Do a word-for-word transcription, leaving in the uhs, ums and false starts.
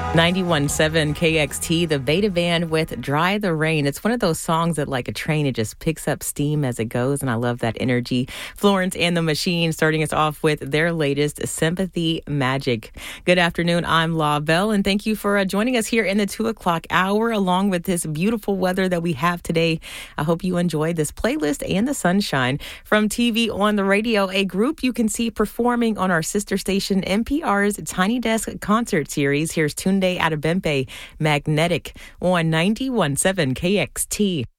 ninety-one point seven K X T, the Beta Band with Dry the Rain. It's one of those songs that, like a train, it just picks up steam as it goes, and I love that energy. Florence and the Machine starting us off with their latest, Sympathy Magic. Good afternoon, I'm La Belle, and thank you for uh, joining us here in the two o'clock hour, along with this beautiful weather that we have today. I hope you enjoyed this playlist and the sunshine. From T V on the radio, a group you can see performing on our sister station, N P R's Tiny Desk concert series. Here's Tunde Adebempe, Magnetic, on ninety-one point seven K X T.